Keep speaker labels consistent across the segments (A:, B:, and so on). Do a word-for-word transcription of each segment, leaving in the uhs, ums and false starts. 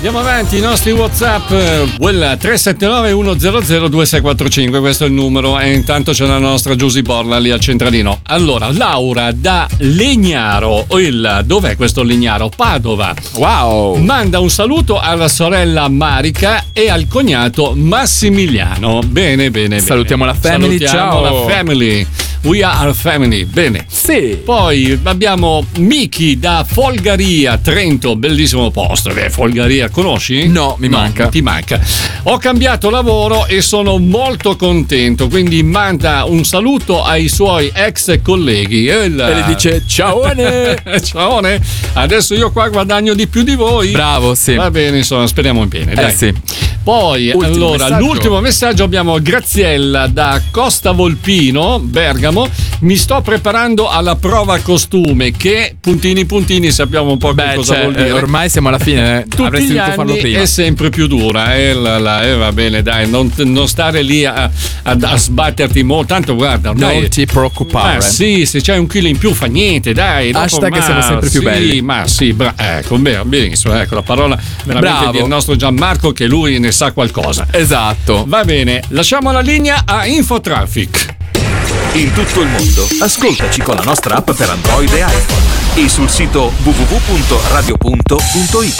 A: Andiamo avanti, i nostri WhatsApp, quella tre sette nove uno zero zero due sei quattro cinque, questo è il numero, e intanto c'è la nostra Giusy Borla lì al centralino. Allora, Laura da Legnaro, o il, dov'è questo Legnaro? Padova.
B: Wow!
A: Manda un saluto alla sorella Marica e al cognato Massimiliano. Bene, bene,
B: salutiamo
A: bene.
B: la family,
A: salutiamo
B: ciao.
A: la family. We are our family, bene.
B: Sì.
A: Poi abbiamo Miki da Folgaria, Trento, bellissimo posto. Beh, Folgaria, conosci?
B: No, mi
A: no,
B: manca.
A: Ti manca. Ho cambiato lavoro e sono molto contento, quindi manda un saluto ai suoi ex colleghi. E, il...
B: e le dice ciaone.
A: Ciaone. Adesso io qua guadagno di più di voi.
B: Bravo, sì.
A: Va bene, insomma, speriamo bene. Dai.
B: Eh sì.
A: Poi,
B: Ultimo
A: allora,
B: messaggio.
A: l'ultimo messaggio abbiamo Graziella da Costa Volpino, Bergamo. Mi sto preparando alla prova costume che, puntini puntini, sappiamo un po'
B: Beh,
A: cosa
B: cioè,
A: vuol dire.
B: eh, ormai siamo alla fine, eh.
A: Tutti
B: Avresti
A: gli
B: dovuto farlo
A: anni
B: prima.
A: è sempre più dura, eh, la, la, eh, va bene, dai, non, non stare lì a, a, a sbatterti molto, tanto guarda, ormai,
B: non ti preoccupare.
A: ma sì, se c'hai un chilo in più fa niente, dai. Dopo,
B: Hashtag
A: ma,
B: siamo sempre più
A: sì,
B: belli.
A: Ma sì, bra- ecco, beh, benissimo, ecco la parola veramente
B: Bravo.
A: del nostro Gianmarco, che lui ne sa qualcosa.
B: Esatto.
A: Va bene, lasciamo la linea a Infotraffic.
C: In tutto il mondo, ascoltaci con la nostra app per Android e iPhone e sul sito w w w punto radio punto it.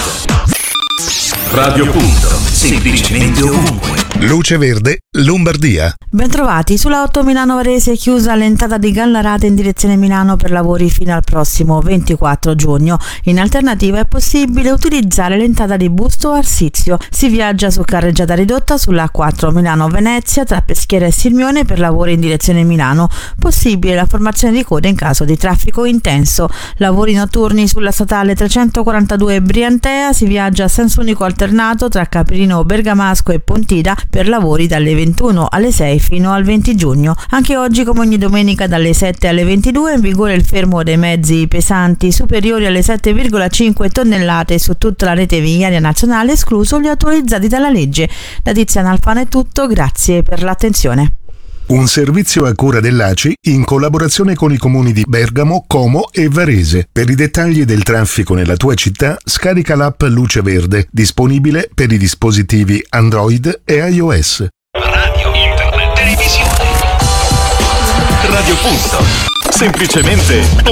C: Radio Punto, semplicemente ovunque.
D: Luce Verde, Lombardia.
E: Bentrovati, sulla otto Milano Varese è chiusa l'entrata di Gallarate in direzione Milano per lavori fino al prossimo ventiquattro giugno. In alternativa è possibile utilizzare l'entrata di Busto Arsizio. Si viaggia su carreggiata ridotta sulla A quattro Milano-Venezia tra Peschiera e Sirmione per lavori in direzione Milano. Possibile la formazione di code in caso di traffico intenso. Lavori notturni sulla statale trecentoquarantadue Briantea, si viaggia a senso unico alternato tra Capirino Bergamasco e Pontida per lavori dalle ventuno alle sei fino al venti giugno. Anche oggi, come ogni domenica, dalle sette alle ventidue è in vigore il fermo dei mezzi pesanti superiori alle sette virgola cinque tonnellate su tutta la rete viaria nazionale, escluso gli autorizzati dalla legge. Da Tiziana Alfano è tutto, grazie per l'attenzione.
D: Un servizio a cura dell'A C I in collaborazione con i comuni di Bergamo, Como e Varese. Per i dettagli del traffico nella tua città, scarica l'app Luce Verde, disponibile per i dispositivi Android e iOS.
C: Radio, internet, televisione. Radio Punto, semplicemente